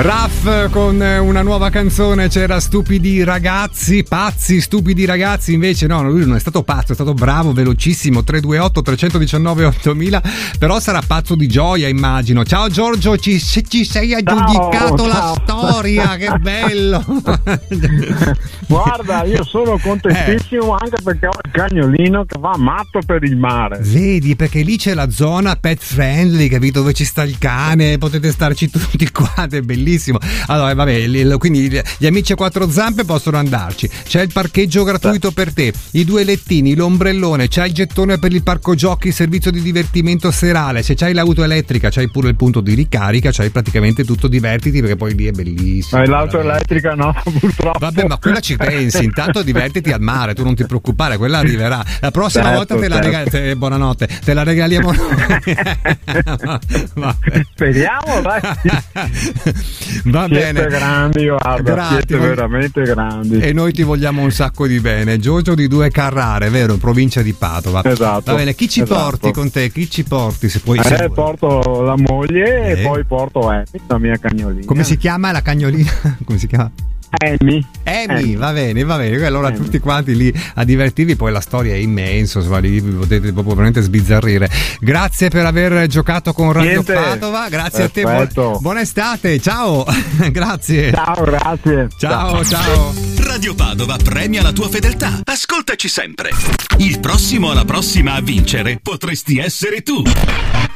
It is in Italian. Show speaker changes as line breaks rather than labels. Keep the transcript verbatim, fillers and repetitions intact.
Raff con una nuova canzone, c'era Stupidi ragazzi, pazzi, stupidi ragazzi, invece no, lui non è stato pazzo, è stato bravo, velocissimo, tre due otto tre uno nove ottomila, però sarà pazzo di gioia, immagino. Ciao Giorgio, ci, ci sei aggiudicato ciao, la ciao. storia, che bello.
Guarda, io sono contentissimo eh. anche perché ho il cagnolino che va matto per il mare.
Vedi, perché lì c'è la zona pet friendly, capito, dove ci sta il cane, potete starci tutti qua, è bellissimo. Allora vabbè, quindi gli amici a quattro zampe possono andarci, c'è il parcheggio gratuito per te, i due lettini, l'ombrellone, c'hai il gettone per il parco giochi, il servizio di divertimento serale, se c'hai l'auto elettrica c'hai pure il punto di ricarica, c'hai praticamente tutto, divertiti, perché poi lì è bellissimo.
Ma l'auto elettrica no, purtroppo.
Vabbè, ma quella ci pensi, intanto divertiti al mare, tu non ti preoccupare, quella arriverà la prossima certo, volta te la
certo.
regaliamo, buonanotte, te la regaliamo
speriamo, dai.
Va
siete
bene,
grandi, guarda,
Grazie,
siete
voglio...
veramente grandi,
e noi ti vogliamo un sacco di bene. Giorgio di Due Carrare, vero, in provincia di Padova.
Esatto.
Va bene, chi ci
esatto.
porti con te? Chi ci porti se puoi?
Eh,
se
porto la moglie
eh.
e poi porto Amy, la mia cagnolina.
Come si chiama la cagnolina? Come si chiama?
Amy.
Amy, va bene, va bene. Allora Amy. Tutti quanti lì a divertirvi, poi la storia è immensa, insomma, lì vi potete proprio veramente sbizzarrire. Grazie per aver giocato con Radio
Niente.
Padova, grazie
Perfetto.
a te, buona, buona estate, ciao. Grazie.
Ciao, grazie.
Ciao, ciao.
Radio Padova premia la tua fedeltà. Ascoltaci sempre. Il prossimo alla prossima a vincere potresti essere tu.